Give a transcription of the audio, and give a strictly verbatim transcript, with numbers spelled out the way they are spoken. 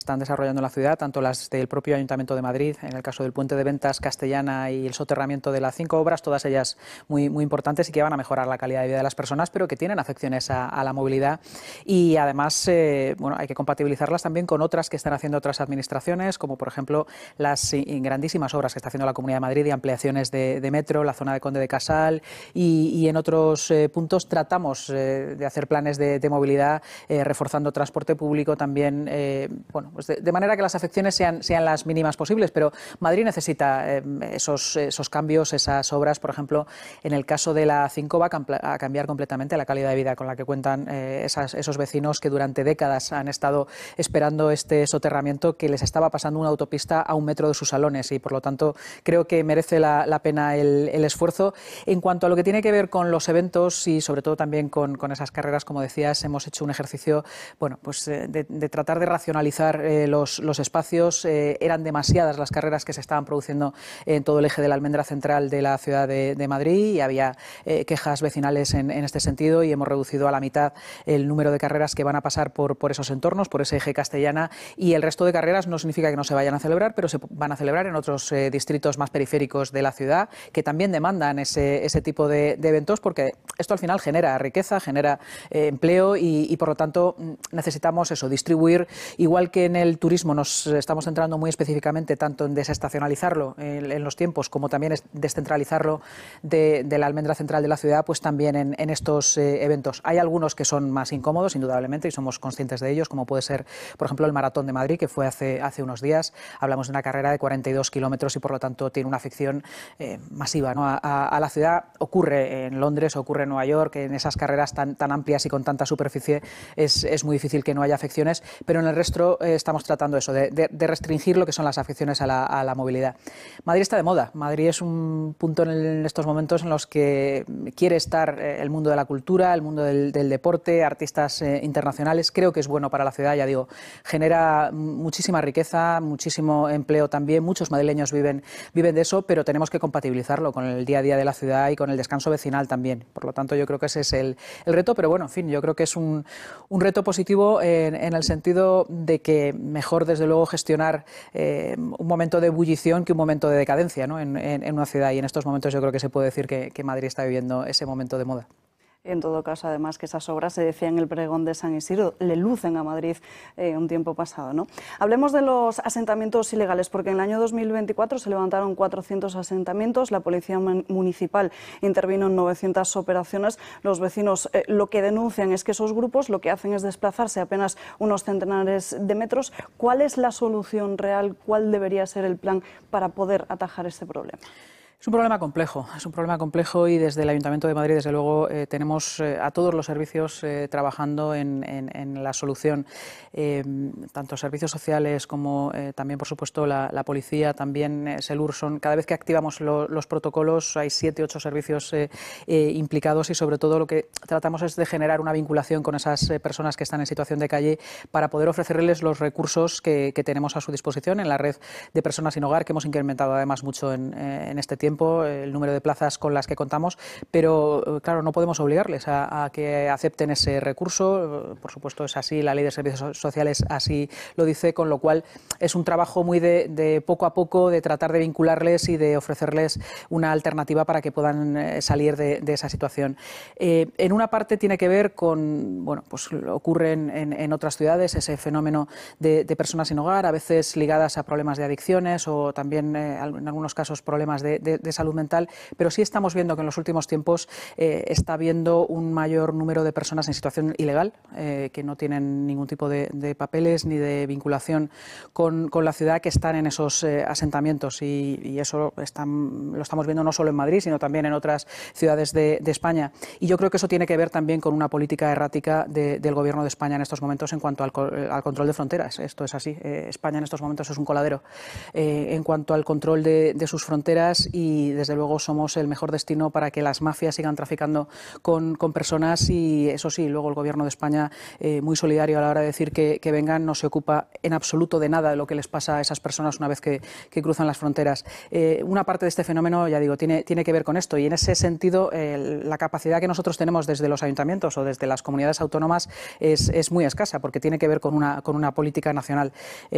están desarrollando en la ciudad, tanto las del propio Ayuntamiento de Madrid, en el caso del puente de ventas Castellana y el soterramiento de las cinco obras, todas ellas muy, muy importantes y que van a mejorar la calidad de vida de las personas, pero que tienen afecciones a, a la movilidad y además eh, bueno, hay que compatibilizarlas también con otras que están haciendo otras administraciones, como por ejemplo las grandísimas obras que está haciendo la Comunidad de Madrid y ampliaciones de, de metro, la zona de Conde de Casal y, y en otros eh, puntos tratamos eh, de hacer planes de, de movilidad eh, reforzando transporte público también, eh, bueno, pues de, de manera que las afecciones sean, sean las mínimas posibles, pero Madrid necesita eh, esos, esos cambios, esas obras. Por ejemplo, en el caso de la cinco va a, a cambiar completamente la calidad de vida con la que cuentan eh, esas, esos vecinos que durante décadas han estado esperando este soterramiento que les estaba pasando una autopista a un metro de sus salones y por lo tanto creo que merece la, la pena el, el esfuerzo. En cuanto a lo que tiene que ver con los eventos y sobre todo también con, con esas carreras, como decías, hemos hecho un ejercicio bueno, pues, de, de tratar de racionalizar Eh, los, los espacios. Eh, eran demasiadas las carreras que se estaban produciendo en todo el eje de la almendra central de la ciudad de, de Madrid y había eh, quejas vecinales en, en este sentido y hemos reducido a la mitad el número de carreras que van a pasar por, por esos entornos, por ese eje Castellana y el resto de carreras no significa que no se vayan a celebrar, pero se van a celebrar en otros eh, distritos más periféricos de la ciudad que también demandan ese, ese tipo de, de eventos porque esto al final genera riqueza, genera eh, empleo y, y por lo tanto necesitamos eso, distribuir igual que en el turismo nos estamos centrando muy específicamente tanto en desestacionalizarlo en, en los tiempos como también es descentralizarlo de, de la almendra central de la ciudad, pues también en, en estos eh, eventos. Hay algunos que son más incómodos, indudablemente, y somos conscientes de ellos, como puede ser, por ejemplo, el Maratón de Madrid, que fue hace, hace unos días. Hablamos de una carrera de cuarenta y dos kilómetros y, por lo tanto, tiene una afección eh, masiva, ¿no? a, a, a la ciudad. Ocurre en Londres, ocurre en Nueva York, en esas carreras tan, tan amplias y con tanta superficie es, es muy difícil que no haya afecciones, pero en el resto eh, estamos tratando eso, de, de, de restringir lo que son las afecciones a la, a la movilidad. Madrid está de moda. Madrid es un punto en, el, en estos momentos en los que quiere estar eh, el mundo de la cultura, el mundo del, del deporte, artistas eh, internacionales. Creo que es bueno para la ciudad, ya digo, genera muchísima riqueza, muchísimo empleo también. Muchos madrileños viven, viven de eso, pero tenemos que compatibilizarlo con el día a día de la ciudad y con el descanso vecinal también. Por lo tanto, yo creo que ese es el, el reto, pero bueno, en fin, yo creo que es un, un reto positivo en, en el sentido de que mejor, desde luego, gestionar eh, un momento de ebullición que un momento de decadencia, ¿no? en, en, en una ciudad. Y en estos momentos yo creo que se puede decir que, que Madrid está viviendo ese momento de moda. En todo caso, además, que esas obras, se decía en el pregón de San Isidro, le lucen a Madrid eh, un tiempo pasado, ¿no? Hablemos de los asentamientos ilegales, porque en el año dos mil veinticuatro se levantaron cuatrocientos asentamientos, la Policía Municipal intervino en novecientas operaciones. Los vecinos eh, lo que denuncian es que esos grupos lo que hacen es desplazarse apenas unos centenares de metros. ¿Cuál es la solución real? ¿Cuál debería ser el plan para poder atajar este problema? Es un problema complejo, es un problema complejo y desde el Ayuntamiento de Madrid, desde luego, eh, tenemos eh, a todos los servicios eh, trabajando en, en, en la solución, eh, tanto servicios sociales como eh, también, por supuesto, la, la policía, también eh, SELUR. Son, cada vez que activamos lo, los protocolos hay siete, ocho servicios eh, eh, implicados y sobre todo lo que tratamos es de generar una vinculación con esas eh, personas que están en situación de calle para poder ofrecerles los recursos que, que tenemos a su disposición en la red de personas sin hogar, que hemos incrementado además mucho en, eh, en este tiempo. El número de plazas con las que contamos, pero claro, no podemos obligarles a, a que acepten ese recurso. Por supuesto es así, la Ley de Servicios Sociales así lo dice, con lo cual es un trabajo muy de, de poco a poco, de tratar de vincularles y de ofrecerles una alternativa para que puedan eh, salir de, de esa situación. Eh, en una parte tiene que ver con, bueno, pues ocurre en, en, en otras ciudades ese fenómeno de, de personas sin hogar, a veces ligadas a problemas de adicciones o también eh, en algunos casos problemas de, de de salud mental, pero sí estamos viendo que en los últimos tiempos eh, está habiendo un mayor número de personas en situación ilegal, eh, que no tienen ningún tipo de, de papeles ni de vinculación con, con la ciudad, que están en esos eh, asentamientos y, y eso están, lo estamos viendo no solo en Madrid, sino también en otras ciudades de, de España. Y yo creo que eso tiene que ver también con una política errática de, del Gobierno de España en estos momentos en cuanto al, al control de fronteras. Esto es así. Eh, España en estos momentos es un coladero eh, en cuanto al control de, de sus fronteras y y desde luego somos el mejor destino para que las mafias sigan traficando con, con personas y eso sí, luego el Gobierno de España, eh, muy solidario a la hora de decir que, que vengan, no se ocupa en absoluto de nada de lo que les pasa a esas personas una vez que, que cruzan las fronteras. Eh, una parte de este fenómeno, ya digo, tiene, tiene que ver con esto y en ese sentido eh, la capacidad que nosotros tenemos desde los ayuntamientos o desde las comunidades autónomas es, es muy escasa porque tiene que ver con una, con una política nacional. Eh,